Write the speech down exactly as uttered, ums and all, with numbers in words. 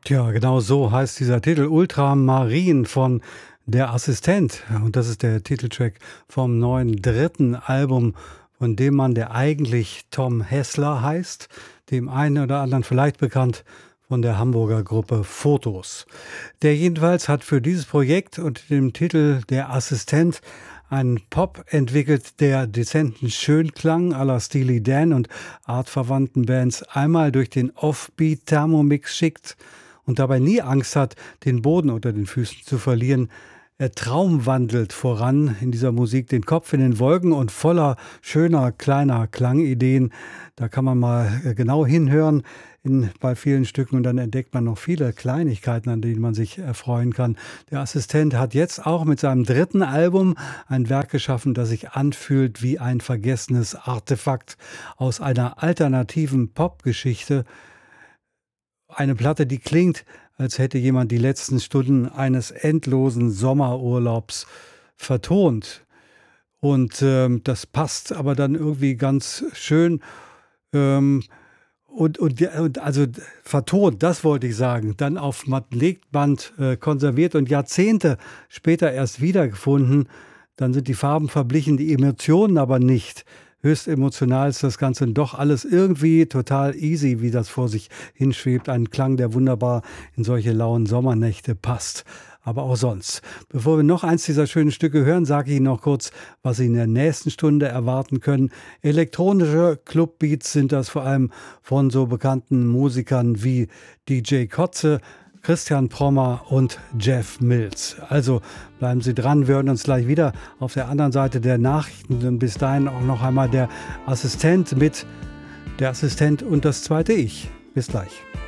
Tja, genau so heißt dieser Titel Ultramarin von Der Assistent. Und das ist der Titeltrack vom neuen dritten Album von dem Mann, der eigentlich Tom Hessler heißt, dem einen oder anderen vielleicht bekannt von der Hamburger Gruppe Fotos. Der jedenfalls hat für dieses Projekt unter dem Titel Der Assistent einen Pop entwickelt, der dezenten Schönklang à la Steely Dan und artverwandten Bands einmal durch den Offbeat Thermomix schickt und dabei nie Angst hat, den Boden unter den Füßen zu verlieren. Er traumwandelt voran in dieser Musik, den Kopf in den Wolken und voller schöner kleiner Klangideen. Da kann man mal genau hinhören in, bei vielen Stücken und dann entdeckt man noch viele Kleinigkeiten, an denen man sich erfreuen kann. Der Assistent hat jetzt auch mit seinem dritten Album ein Werk geschaffen, das sich anfühlt wie ein vergessenes Artefakt aus einer alternativen Popgeschichte. Eine Platte, die klingt, als hätte jemand die letzten Stunden eines endlosen Sommerurlaubs vertont. Und ähm, das passt aber dann irgendwie ganz schön. Ähm, und, und, und also vertont, das wollte ich sagen, dann auf Magnetband äh, konserviert und Jahrzehnte später erst wiedergefunden. Dann sind die Farben verblichen, die Emotionen aber nicht. Höchst emotional ist das Ganze doch alles irgendwie total easy, wie das vor sich hinschwebt. Ein Klang, der wunderbar in solche lauen Sommernächte passt. Aber auch sonst. Bevor wir noch eins dieser schönen Stücke hören, sage ich Ihnen noch kurz, was Sie in der nächsten Stunde erwarten können. Elektronische Clubbeats sind das vor allem von so bekannten Musikern wie D J Kotze, Christian Prommer und Jeff Mills. Also bleiben Sie dran, wir hören uns gleich wieder auf der anderen Seite der Nachrichten und bis dahin auch noch einmal der Assistent mit der Assistent und das zweite Ich. Bis gleich.